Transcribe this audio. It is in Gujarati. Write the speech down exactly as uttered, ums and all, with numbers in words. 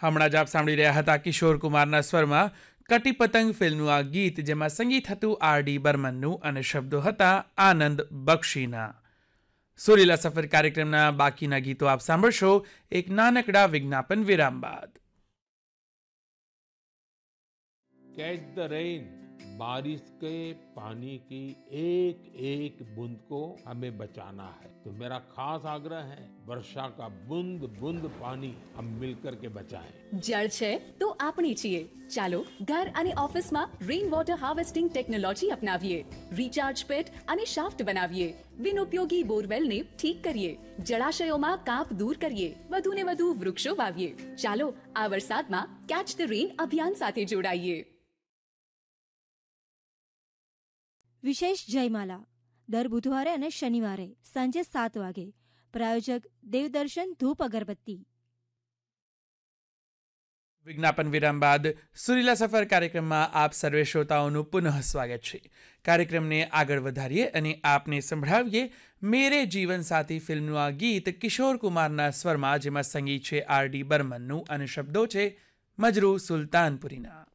હમણાં જ આપ સાંભળી રહ્યા હતા કિશોર કુમારના સ્વરમાં કટી પતંગ ફિલ્મનું આ ગીત, જેમાં સંગીત હતું આર ડી બર્મનનું અને શબ્દો હતા આનંદ બક્ષીના. સુરીલા સફર કાર્યક્રમના બાકીના ગીતો આપ સાંભળશો એક નાનકડા વિજ્ઞાપન વિરામ બાદ. कैच द रेन, बारिश के पानी की एक एक बूंद को हमें बचाना है. तो मेरा खास आग्रह है, वर्षा का बूंद बूंद पानी हम मिलकर के बचाएं. जल છે તો આપણી છીએ. ચાલો ઘર અને ઓફિસમાં rain water harvesting technology અપનાવીએ. Recharge પેટ અને શાફ્ટ બનાવીએ. બિનઉપયોગી બોરવેલને ઠીક કરીએ. જળાશયોમાં કાંપ દૂર કરીએ. વધુને વધુ વૃક્ષો વાવીએ. ચાલો આ વરસાદમાં કેચ ધ રેન અભિયાન સાથે જોડાઈએ. વિશેષ જયમાલા દર બુધવારે અને શનિવારે સાંજે સાત વાગે. પ્રાયોજક દેવદર્શન ધૂપ અગરબત્તી. વિજ્ઞાપન વિરામ બાદ સુરીલા સફર કાર્યક્રમમાં આપ સર્વે શ્રોતાઓનું પુનઃ સ્વાગત છે. કાર્યક્રમને આગળ વધારીએ અને આપને સંભળાવીએ મેરે જીવન સાથી ફિલ્મનું આ ગીત કિશોર કુમારના સ્વરમાં, જેમાં સંગીત છે આર ડી બર્મનનું અને શબ્દો છે મજરૂ સુલતાનપુરીના.